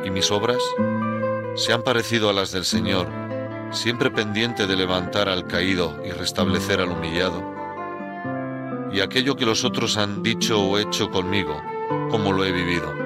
¿Y mis obras? Se han parecido a las del Señor, siempre pendiente de levantar al caído y restablecer al humillado. Y aquello que los otros han dicho o hecho conmigo, ¿cómo lo he vivido?